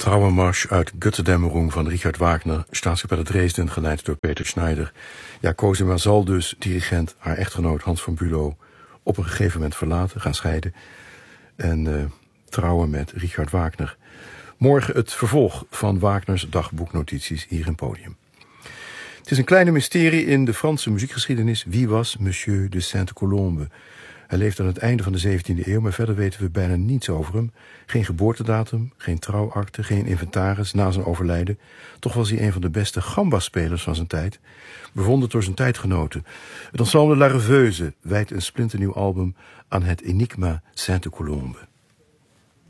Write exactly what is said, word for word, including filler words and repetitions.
Trauermarsch uit Götterdämmerung van Richard Wagner, Staatskapelle Dresden, geleid door Peter Schneider. Ja, Cosima zal dus, dirigent, haar echtgenoot Hans van Bülow op een gegeven moment verlaten, gaan scheiden en uh, trouwen met Richard Wagner. Morgen het vervolg van Wagners dagboeknotities hier in Podium. Het is een kleine mysterie in de Franse muziekgeschiedenis. Wie was Monsieur de Sainte-Colombe? Hij leefde aan het einde van de zeventiende eeuw, maar verder weten we bijna niets over hem. Geen geboortedatum, geen trouwakte, geen inventaris na zijn overlijden. Toch was hij een van de beste gamba-spelers van zijn tijd, bewonderd door zijn tijdgenoten. Het ensemble La Rêveuse wijdt een splinternieuw album aan het enigma Sainte-Colombe.